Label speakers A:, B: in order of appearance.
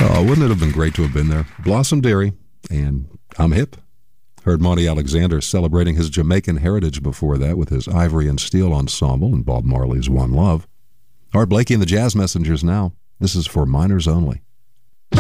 A: Wouldn't it have been great to have been there? Blossom Dairy and I'm Hip. Heard Monty Alexander celebrating his Jamaican heritage before that with his Ivory and Steel Ensemble and Bob Marley's One Love. Art Blakey and the Jazz Messengers now. This is For Minors Only.